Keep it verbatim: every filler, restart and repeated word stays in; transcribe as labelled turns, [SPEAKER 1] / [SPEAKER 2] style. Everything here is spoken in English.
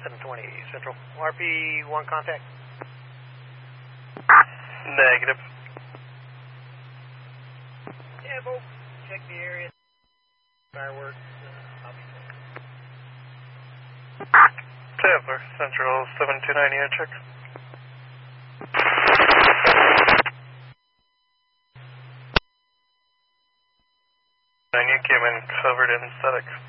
[SPEAKER 1] seven twenty Central. R P one contact.
[SPEAKER 2] Negative.
[SPEAKER 1] Yeah, Bo, check the area. Fireworks. Uh, I'll be
[SPEAKER 2] Tabler, Central seven two nine, unit check. And you came in covered in static.